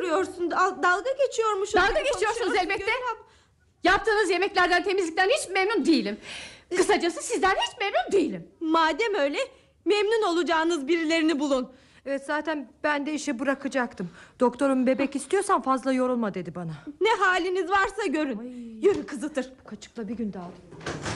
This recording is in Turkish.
duruyorsun? Dalga geçiyormuşuz. Dalga geçiyorsunuz elbette. Yaptığınız yemeklerden, temizlikten hiç memnun değilim. Kısacası sizden hiç memnun değilim. Madem öyle, memnun olacağınız birilerini bulun. Evet, zaten ben de işi bırakacaktım. Doktorum bebek istiyorsan fazla yorulma dedi bana. Ne haliniz varsa görün. Yürü kızıtır. Kaçıkla bir gün daha.